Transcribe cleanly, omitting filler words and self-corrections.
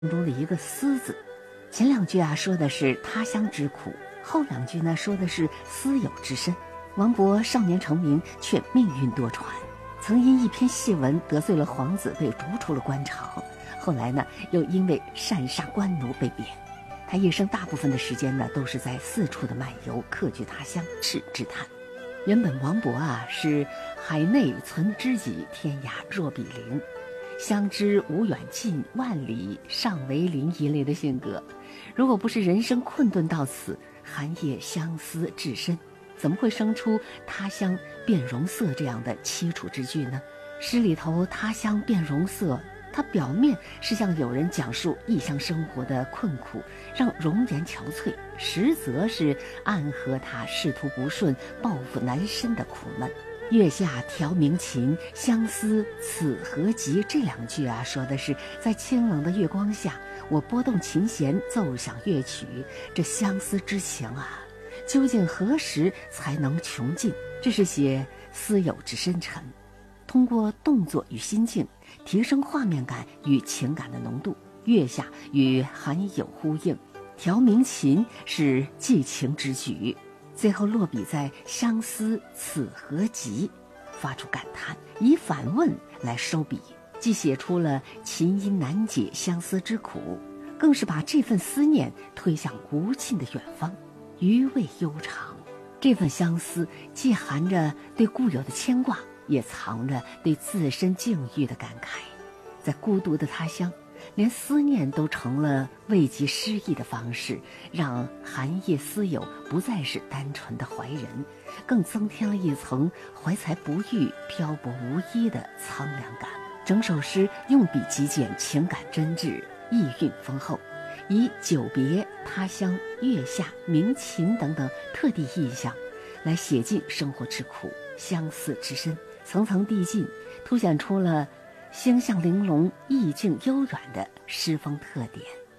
中的一个思字。前两句说的是他乡之苦，后两句呢说的是思友之深。王勃少年成名，却命运多舛，曾因一篇戏文得罪了皇子，被逐出了官朝，后来呢又因为擅杀官奴被贬。他一生大部分的时间呢都是在四处的漫游，客居他乡，赤之叹。原本王勃是海内存知己，天涯若比邻，相知无远近，万里尚为邻一类的性格。如果不是人生困顿到此，寒夜相思至深，怎么会生出他乡变容色这样的凄楚之句呢？诗里头他乡变容色，它表面是向友人讲述异乡生活的困苦，让容颜憔悴，实则是暗合他仕途不顺、抱负难伸的苦闷。月下调鸣琴，相思此何急，这两句说的是在清冷的月光下，我拨动琴弦奏响乐曲，这相思之情究竟何时才能穷尽？这是写思友之深沉，通过动作与心境提升画面感与情感的浓度。月下与寒友呼应，调鸣琴是寄情之举，最后落笔在相思此何急，发出感叹，以反问来收笔，既写出了琴音难解相思之苦，更是把这份思念推向无尽的远方，余味悠长。这份相思既含着对故友的牵挂，也藏着对自身境遇的感慨。在孤独的他乡，连思念都成了慰藉失意的方式，让寒夜思友不再是单纯的怀人，更增添了一层怀才不遇、漂泊无依的苍凉感。整首诗用笔极简，情感真挚，意蕴丰厚，以久别、他乡、月下、鸣琴等等特地意象来写尽生活之苦、相思之深，层层递进，凸显出了星象玲珑、意境悠远的诗风特点。